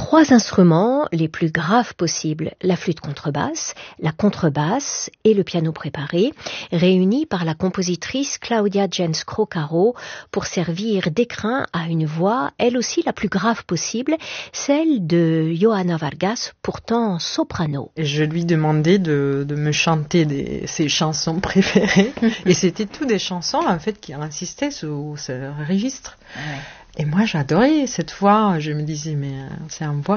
3 instruments les plus graves possibles, la flûte contrebasse, la contrebasse et le piano préparé, réunis par la compositrice Claudia Jens Crocaro pour servir d'écrin à une voix, elle aussi la plus grave possible, celle de Johanna Vargas, pourtant soprano. Je lui demandais de me chanter ses chansons préférées, et c'était toutes des chansons en fait qui insistaient sur ce registre. Ouais. Et moi j'adorais cette voix, je me disais mais c'est une voix